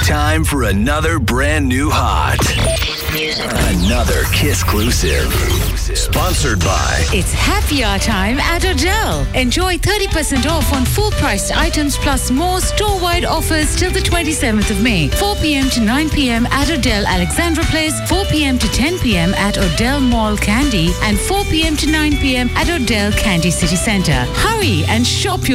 Time for another brand new hot. Another Kiss-clusive. Sponsored by... It's happy hour time at Odell. Enjoy 30% off on full-priced items plus more store-wide offers till the 27th of May. 4 p.m. to 9 p.m. at Odell Alexandra Place, 4 p.m. to 10 p.m. at Odell Mall Candy, and 4 p.m. to 9 p.m. at Odell Candy City Centre. Hurry and shop your